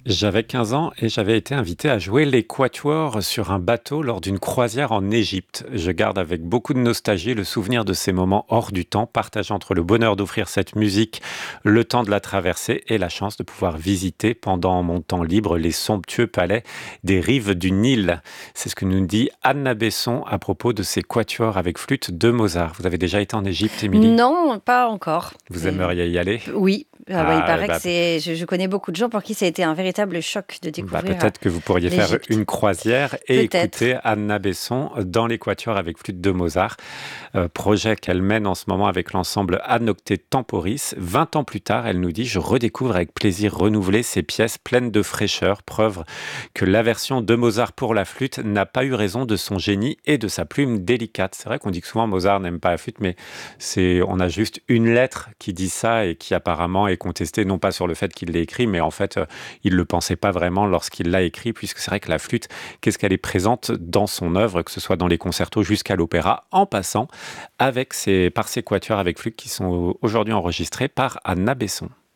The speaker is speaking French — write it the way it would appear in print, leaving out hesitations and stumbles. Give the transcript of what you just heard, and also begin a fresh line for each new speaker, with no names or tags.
J'avais 15 ans et j'avais été invité à jouer les quatuors sur un bateau lors d'une croisière en Égypte. Je garde avec beaucoup de nostalgie le souvenir de ces moments hors du temps, partagés entre le bonheur d'offrir cette musique, le temps de la traversée et la chance de pouvoir visiter pendant mon temps libre les somptueux palais des rives du Nil. C'est ce que nous dit Anna Besson à propos de ces quatuors avec flûte de Mozart. Vous avez déjà été en Égypte, Émilie?
Non, pas encore.
Vous aimeriez y aller?
Oui, il
Ah,
paraît que je connais beaucoup de gens pour qui ça a été un véritable choc de découvrir
peut-être que vous pourriez faire
l'Égypte.
une croisière et
Peut-être.
écouter Anna Besson dans les quatuors avec flûte de Mozart, projet qu'elle mène en ce moment avec l'ensemble Anocte Temporis. 20 ans plus tard, elle nous dit: je redécouvre avec plaisir renouvelé ces pièces pleines de fraîcheur, preuve que la version de Mozart pour la flûte n'a pas eu raison de son génie et de sa plume délicate. C'est vrai qu'on dit que souvent Mozart n'aime pas la flûte, mais on a juste une lettre qui dit ça et qui apparemment est contestée, non pas sur le fait qu'il l'ait écrit, mais en fait, il ne le pensait pas vraiment lorsqu'il l'a écrit, puisque c'est vrai que la flûte, qu'est-ce qu'elle est présente dans son œuvre, que ce soit dans les concertos jusqu'à l'opéra, en passant par ces quatuors avec flûte qui sont aujourd'hui enregistrés par Anna Besson.